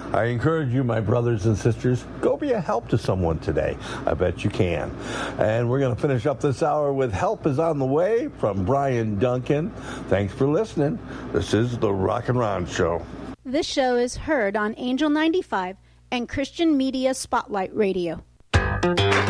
I encourage you, my brothers and sisters, go be a help to someone today. I bet you can. And we're going to finish up this hour with Help is on the Way from Brian Duncan. Thanks for listening. This is the Rock and Ron Show. This show is heard on Angel 95 and Christian Media Spotlight Radio.